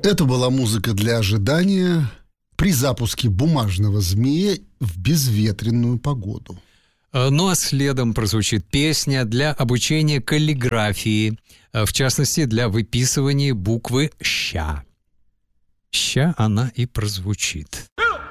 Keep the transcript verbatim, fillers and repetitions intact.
Это была музыка для ожидания при запуске бумажного змея в безветренную погоду. Ну а следом прозвучит песня для обучения каллиграфии, в частности, для выписывания буквы «ща». «Ща» она и прозвучит.